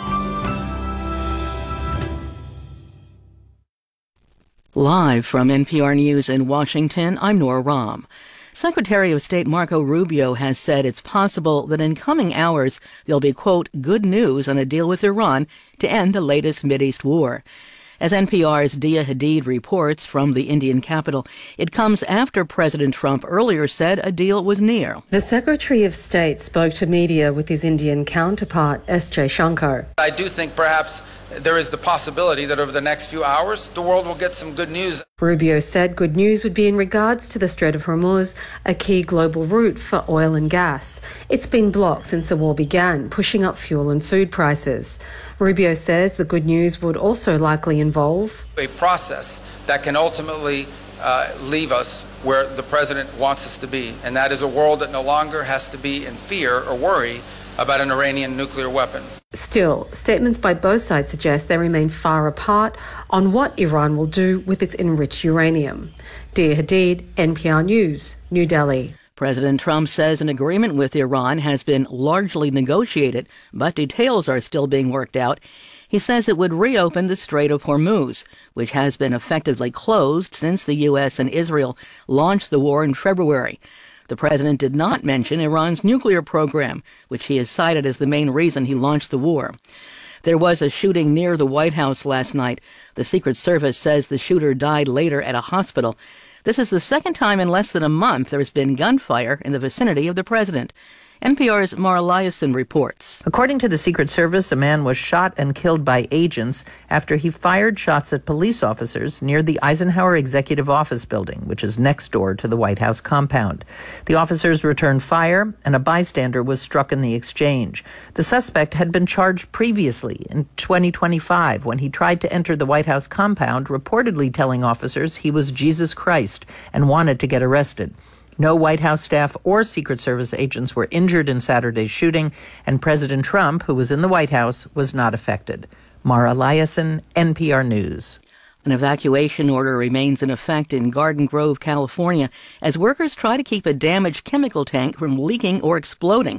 Live from NPR News in Washington, I'm Nora Rahm. Secretary of State Marco Rubio has said it's possible that in coming hours there'll be, quote, good news on a deal with Iran to end the latest Mideast war. As NPR's Dia Hadid reports from the Indian capital, it comes after President Trump earlier said a deal was near. The Secretary of State spoke to media with his Indian counterpart, S. Jaishankar. I do think perhaps there is the possibility that over the next few hours, the world will get some good news. Rubio said good news would be in regards to the Strait of Hormuz, a key global route for oil and gas. It's been blocked since the war began, pushing up fuel and food prices. Rubio says the good news would also likely involve a process that can ultimately leave us where the president wants us to be, and that is a world that no longer has to be in fear or worry about an Iranian nuclear weapon. Still, statements by both sides suggest they remain far apart on what Iran will do with its enriched uranium. Dia Hadid, NPR News, New Delhi. President Trump says an agreement with Iran has been largely negotiated, but details are still being worked out. He says it would reopen the Strait of Hormuz, which has been effectively closed since the U.S. and Israel launched the war in February. The president did not mention Iran's nuclear program, which he has cited as the main reason he launched the war. There was a shooting near the White House last night. The Secret Service says the shooter died later at a hospital. This is the second time in less than a month there has been gunfire in the vicinity of the president. NPR's Mara Liasson reports. According to the Secret Service, a man was shot and killed by agents after he fired shots at police officers near the Eisenhower Executive Office building, which is next door to the White House compound. The officers returned fire, and a bystander was struck in the exchange. The suspect had been charged previously in 2025 when he tried to enter the White House compound, reportedly telling officers he was Jesus Christ and wanted to get arrested. No White House staff or Secret Service agents were injured in Saturday's shooting, and President Trump, who was in the White House, was not affected. Mara Liasson, NPR News. An evacuation order remains in effect in Garden Grove, California, as workers try to keep a damaged chemical tank from leaking or exploding.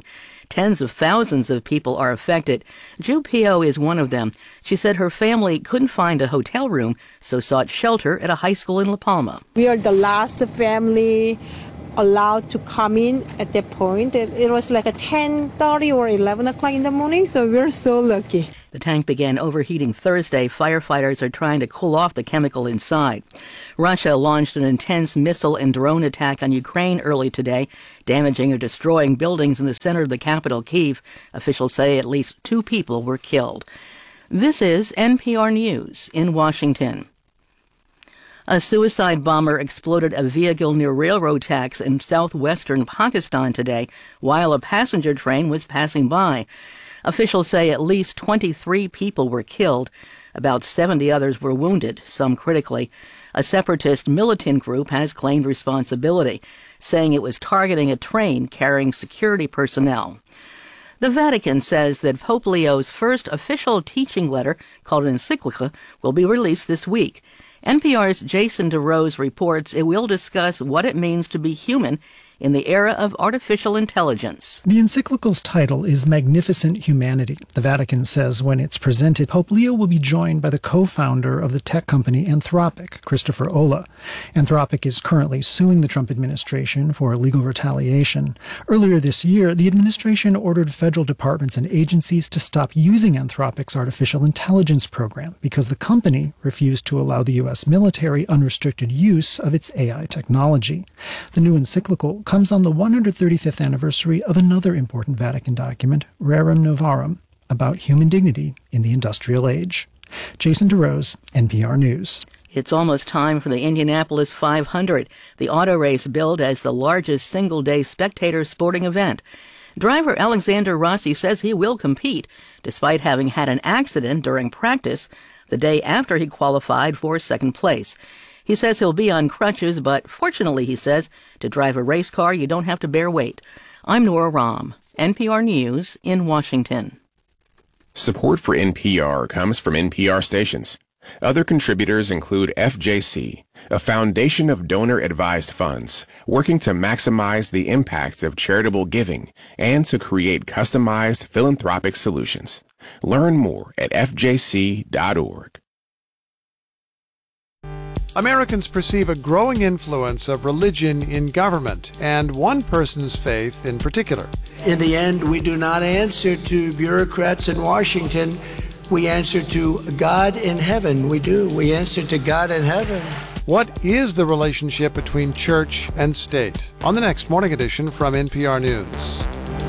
Tens of thousands of people are affected. Ju Pio is one of them. She said her family couldn't find a hotel room, so sought shelter at a high school in La Palma. We are the last family allowed to come in at that point. It was like a 10:30 or 11 o'clock in the morning, so we're so lucky. The tank began overheating Thursday. Firefighters are trying to cool off the chemical inside. Russia launched an intense missile and drone attack on Ukraine early today, damaging or destroying buildings in the center of the capital, Kyiv. Officials say at least 2 people were killed. This is NPR News in Washington. A suicide bomber exploded a vehicle near railroad tracks in southwestern Pakistan today while a passenger train was passing by. Officials say at least 23 people were killed. About 70 others were wounded, some critically. A separatist militant group has claimed responsibility, saying it was targeting a train carrying security personnel. The Vatican says that Pope Leo's first official teaching letter, called an encyclica, will be released this week. NPR's Jason DeRose reports it will discuss what it means to be human in the era of artificial intelligence. The encyclical's title is Magnificent Humanity. The Vatican says when it's presented, Pope Leo will be joined by the co-founder of the tech company Anthropic, Christopher Olah. Anthropic is currently suing the Trump administration for legal retaliation. Earlier this year, the administration ordered federal departments and agencies to stop using Anthropic's artificial intelligence program because the company refused to allow the U.S. military unrestricted use of its AI technology. The new encyclical comes on the 135th anniversary of another important Vatican document, Rerum Novarum, about human dignity in the industrial age. Jason DeRose, NPR News. It's almost time for the Indianapolis 500, the auto race billed as the largest single-day spectator sporting event. Driver Alexander Rossi says he will compete, despite having had an accident during practice the day after he qualified for second place. He says he'll be on crutches, but fortunately, he says, to drive a race car, you don't have to bear weight. I'm Nora Rahm, NPR News in Washington. Support for NPR comes from NPR stations. Other contributors include FJC, a foundation of donor-advised funds working to maximize the impact of charitable giving and to create customized philanthropic solutions. Learn more at fjc.org. Americans perceive a growing influence of religion in government, and one person's faith in particular. In the end, we do not answer to bureaucrats in Washington. We answer to God in heaven. We answer to God in heaven. What is the relationship between church and state? On the next Morning Edition from NPR News.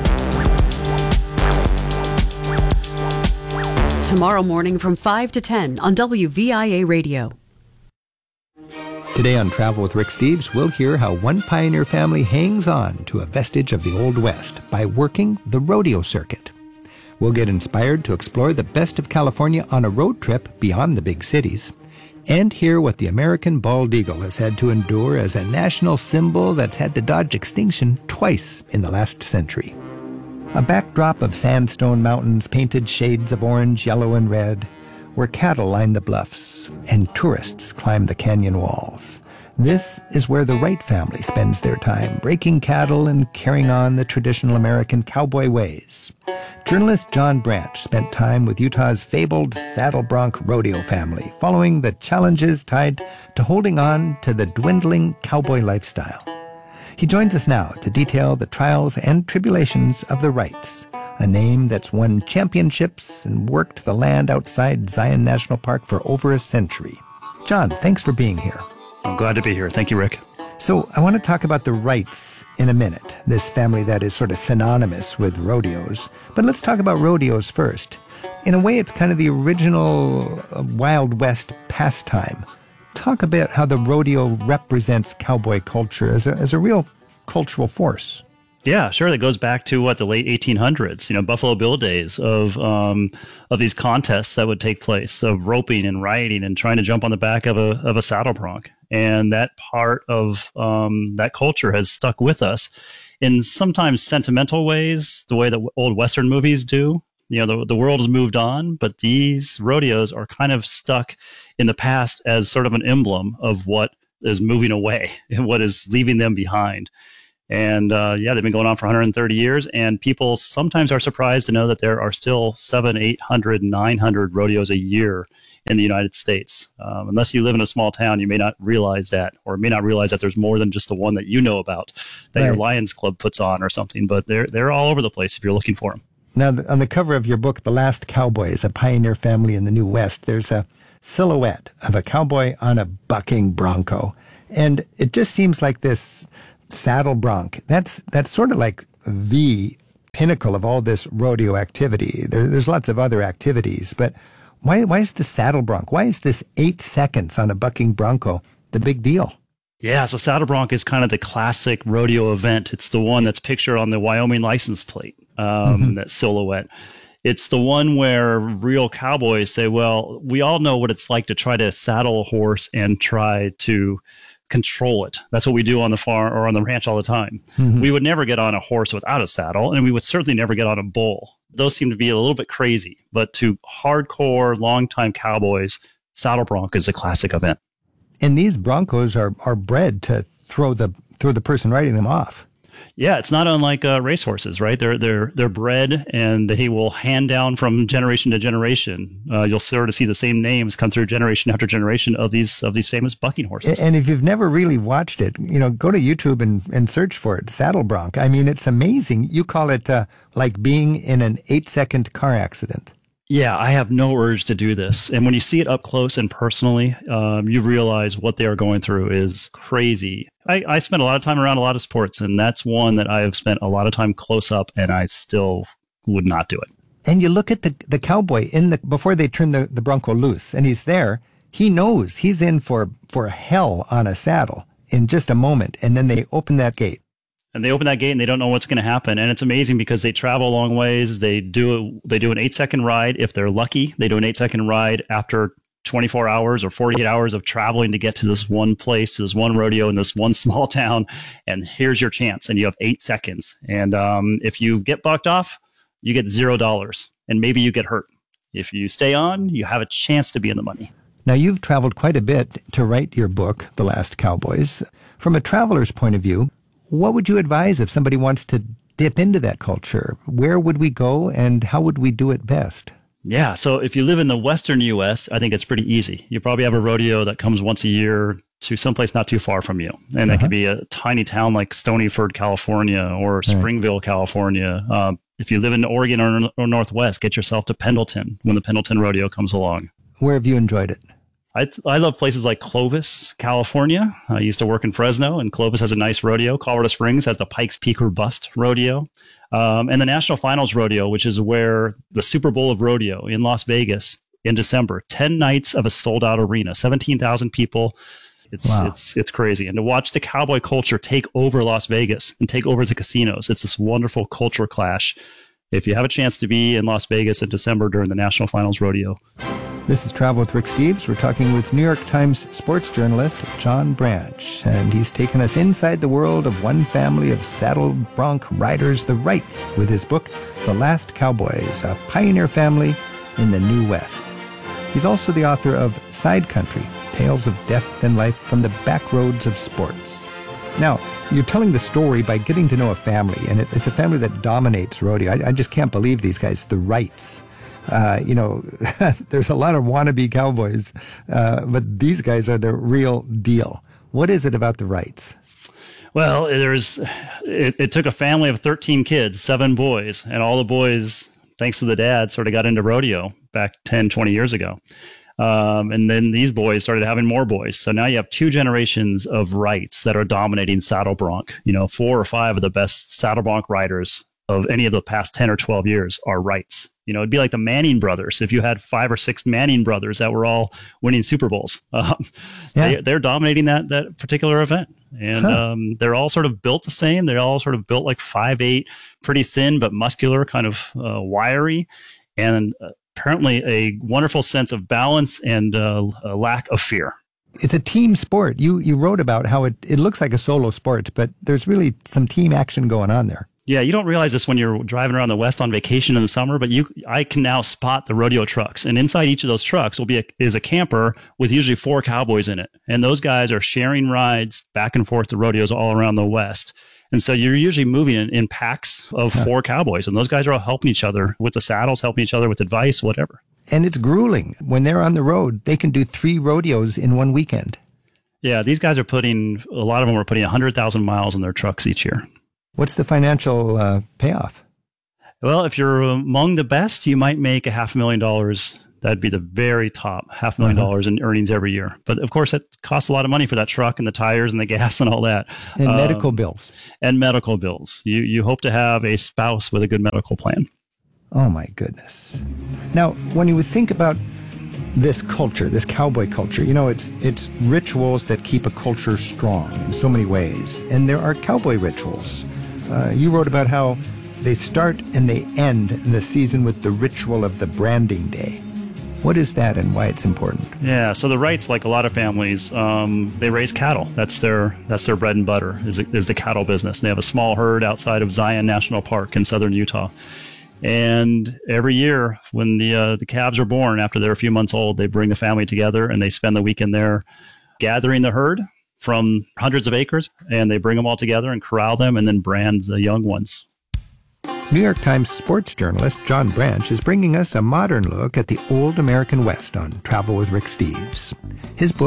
Tomorrow morning from 5 to 10 on WVIA Radio. Today on Travel with Rick Steves, we'll hear how one pioneer family hangs on to a vestige of the Old West by working the rodeo circuit. We'll get inspired to explore the best of California on a road trip beyond the big cities, and hear what the American bald eagle has had to endure as a national symbol that's had to dodge extinction twice in the last century. A backdrop of sandstone mountains painted shades of orange, yellow, and red, where cattle line the bluffs and tourists climb the canyon walls. This is where the Wright family spends their time, breaking cattle and carrying on the traditional American cowboy ways. Journalist John Branch spent time with Utah's fabled saddle bronc rodeo family, following the challenges tied to holding on to the dwindling cowboy lifestyle. He joins us now to detail the trials and tribulations of the Wrights, a name that's won championships and worked the land outside Zion National Park for over a century. John, thanks for being here. I'm glad to be here. Thank you, Rick. So I want to talk about the Wrights in a minute, this family that is sort of synonymous with rodeos. But let's talk about rodeos first. In a way, it's kind of the original Wild West pastime. Talk a bit how the rodeo represents cowboy culture as a real cultural force. Yeah, sure. That goes back to the late 1800s, Buffalo Bill days of these contests that would take place of roping and riding and trying to jump on the back of a saddle bronc. And that part of that culture has stuck with us in sometimes sentimental ways, the way that old Western movies do. The world has moved on, but these rodeos are kind of stuck in the past as sort of an emblem of what is moving away and what is leaving them behind. And they've been going on for 130 years. And people sometimes are surprised to know that there are still 700, 800, 900 rodeos a year in the United States. Unless you live in a small town, you may not realize that, or may not realize that there's more than just the one that you know about that your Lions Club puts on or something. But they're all over the place if you're looking for them. Now, on the cover of your book, The Last Cowboys, A Pioneer Family in the New West, there's a silhouette of a cowboy on a bucking bronco. And it just seems like this saddle bronc, that's sort of like the pinnacle of all this rodeo activity. There's lots of other activities, but why is the saddle bronc? Why is this 8 seconds on a bucking bronco the big deal? Yeah, so saddle bronc is kind of the classic rodeo event. It's the one that's pictured on the Wyoming license plate, that silhouette. It's the one where real cowboys say, well, we all know what it's like to try to saddle a horse and try to control it. That's what we do on the farm or on the ranch all the time. We would never get on a horse without a saddle, and we would certainly never get on a bull. Those seem to be a little bit crazy, but to hardcore, longtime cowboys, saddle bronc is a classic event. And these broncos are bred to throw the person riding them off. Yeah, it's not unlike racehorses, right? They're bred, and they will hand down from generation to generation. You'll sort of see the same names come through generation after generation of these famous bucking horses. And if you've never really watched it, go to YouTube and search for it, saddle bronc. I mean, it's amazing. You call it like being in an 8-second car accident. Yeah, I have no urge to do this. And when you see it up close and personally, you realize what they are going through is crazy. I spent a lot of time around a lot of sports, and that's one that I have spent a lot of time close up, and I still would not do it. And you look at the cowboy before they turn the bronco loose, and he's there. He knows he's in for hell on a saddle in just a moment, and then they open that gate. And they open that gate and they don't know what's going to happen. And it's amazing because they travel a long ways. They do an 8-second ride. If they're lucky, they do an 8-second ride after 24 hours or 48 hours of traveling to get to this one place, to this one rodeo in this one small town. And here's your chance. And you have 8 seconds. And if you get bucked off, you get $0. And maybe you get hurt. If you stay on, you have a chance to be in the money. Now, you've traveled quite a bit to write your book, The Last Cowboys. From a traveler's point of view, what would you advise if somebody wants to dip into that culture? Where would we go and how would we do it best? Yeah, so if you live in the Western U.S., I think it's pretty easy. You probably have a rodeo that comes once a year to someplace not too far from you. And that could be a tiny town like Stonyford, California, or Springville, California. If you live in Oregon or Northwest, get yourself to Pendleton when the Pendleton Rodeo comes along. Where have you enjoyed it? I love places like Clovis, California. I used to work in Fresno, and Clovis has a nice rodeo. Colorado Springs has the Pikes Peak or Bust rodeo. And the National Finals Rodeo, which is where the Super Bowl of rodeo in Las Vegas in December, 10 nights of a sold-out arena, 17,000 people. It's crazy. And to watch the cowboy culture take over Las Vegas and take over the casinos, it's this wonderful cultural clash. If you have a chance to be in Las Vegas in December during the National Finals Rodeo. This is Travel with Rick Steves. We're talking with New York Times sports journalist John Branch, and he's taken us inside the world of one family of saddle bronc riders, the Wrights, with his book, The Last Cowboys, a pioneer family in the New West. He's also the author of Side Country, Tales of Death and Life from the Backroads of Sports. Now, you're telling the story by getting to know a family, and it's a family that dominates rodeo. I just can't believe these guys, the Wrights. There's a lot of wannabe cowboys, but these guys are the real deal. What is it about the Wrights? Well, it took a family of 13 kids, 7 boys, and all the boys, thanks to the dad, sort of got into rodeo back 10, 20 years ago. And then these boys started having more boys. So now you have 2 generations of Wrights that are dominating saddle bronc. 4 or 5 of the best saddle bronc riders of any of the past 10 or 12 years are Wrights. It'd be like the Manning brothers. If you had 5 or 6 Manning brothers that were all winning Super Bowls, they're dominating that particular event. And they're all sort of built the same. They're all sort of built like 5'8", pretty thin, but muscular, kind of wiry. And apparently a wonderful sense of balance and a lack of fear. It's a team sport. You wrote about how it looks like a solo sport, but there's really some team action going on there. Yeah, you don't realize this when you're driving around the West on vacation in the summer, but I can now spot the rodeo trucks. And inside each of those trucks is a camper with usually 4 cowboys in it. And those guys are sharing rides back and forth to rodeos all around the West. And so you're usually moving in packs of 4 cowboys, and those guys are all helping each other with the saddles, helping each other with advice, whatever. And it's grueling. When they're on the road, they can do 3 rodeos in one weekend. Yeah, these guys are a lot of them are putting 100,000 miles on their trucks each year. What's the financial payoff? Well, if you're among the best, you might make $500,000. That'd be the very top, $500,000 in earnings every year. But of course, it costs a lot of money for that truck and the tires and the gas and all that. And medical bills. And medical bills. You hope to have a spouse with a good medical plan. Oh, my goodness. Now, when you think about this culture, this cowboy culture, it's rituals that keep a culture strong in so many ways. And there are cowboy rituals. You wrote about how they start and they end in the season with the ritual of the branding day. What is that and why it's important? Yeah, so the Wrights, like a lot of families, they raise cattle. That's their bread and butter, is the cattle business. They have a small herd outside of Zion National Park in southern Utah. And every year when the calves are born, after they're a few months old, they bring the family together and they spend the weekend there gathering the herd from hundreds of acres, and they bring them all together and corral them and then brand the young ones. New York Times sports journalist John Branch is bringing us a modern look at the old American West on Travel with Rick Steves. His book